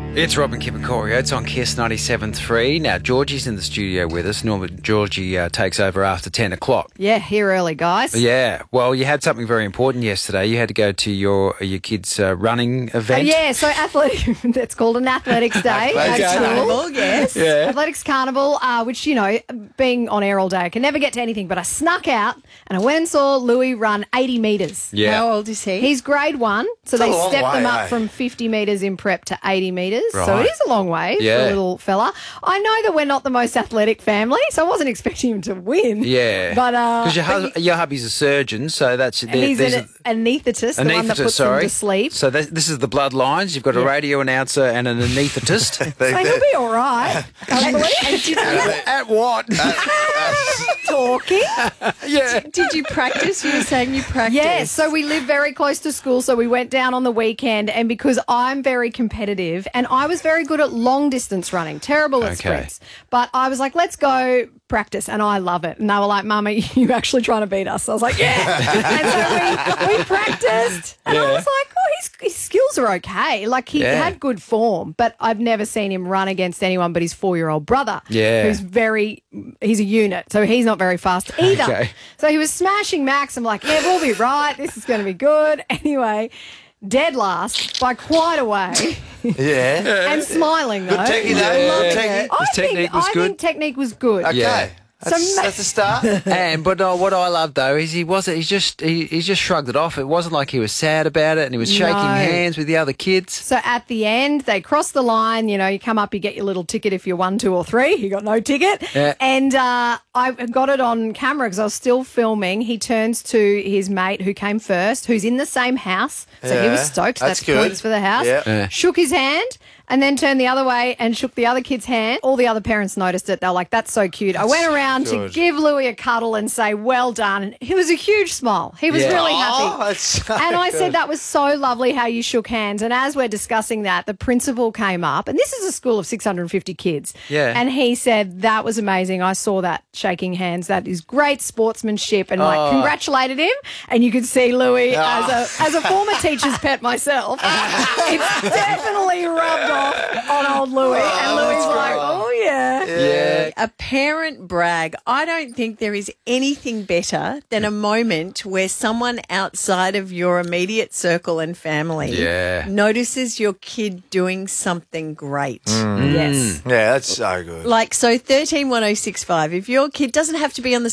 It's Robin, Kip and Corey. It's on KISS 97.3. Now, Georgie's in the studio with us. Normally, Georgie takes over after 10 o'clock. Yeah, here early, guys. Yeah. Well, you had something very important yesterday. You had to go to your kids' running event. Yeah, so it's called an athletics day Athletics at school. Yes. Yeah. Athletics carnival, which, being on air all day, I can never get to anything, but I snuck out and I went and saw Louis run 80 metres. Yeah. How old is he? He's grade 1, so they a long stepped them way, up eh? from 50 metres in prep to 80 metres. So Right. it is a long way for Yeah. a little fella. I know that we're not the most athletic family, so I wasn't expecting him to win. Yeah. But Because your hubby's a surgeon, so that's... he's an anaesthetist, the one that puts them to sleep. So this is the bloodlines. You've got a radio announcer and an anaesthetist. So he'll be all right. At what? Talking. Yeah. Did you practice? You were saying you practiced. Yes, so we live very close to school, so we went down on the weekend, and because I'm very competitive and I was very good at long distance running, terrible at Okay. sprints, but I was like, let's go practice, and I love it. And they were like, Mama, you actually trying to beat us? I was like, yeah. And so we practiced, and I was like, oh, his skills are okay. Like, he Yeah. had good form, but I've never seen him run against anyone but his 4-year-old brother, Yeah. he's a unit, so he's not very fast either. Okay. So he was smashing Max. I'm like, yeah, we'll be right. This is going to be good. Anyway, dead last by quite a way Yeah. and smiling, though. Good techie, though. Yeah. Good techie. I think technique was good. Okay. Yeah. That's a start. But what I love though is he just shrugged it off. It wasn't like he was sad about it, and he was shaking No. hands with the other kids. So at the end, they cross the line. You come up, you get your little ticket if you're 1, 2, or 3. He got no ticket. Yeah. And I got it on camera because I was still filming. He turns to his mate who came first, who's in the same house. So he was Yeah. stoked. That's That's good. points for the house. Yeah. Yeah. Shook his hand. And then turned the other way and shook the other kid's hand. All the other parents noticed it. They were like, that's so cute. I went around to good. give Louis a cuddle and say, well done. And it was a huge smile. He was Yeah. really Oh, happy. that's so And I good. said, that was so lovely how you shook hands. And as we're discussing that, the principal came up. And this is a school of 650 kids. Yeah. And he said, that was amazing. I saw that shaking hands. That is great sportsmanship. And congratulated him. And you could see Louis, as a former teacher's pet myself, it's definitely rubbed off on old Louis. And Louis like, oh, yeah. Yeah. A parent brag. I don't think there is anything better than a moment where someone outside of your immediate circle and family Yeah. notices your kid doing something great. Yes. Yeah, that's so good. Like, so 131065, if your kid doesn't have to be on the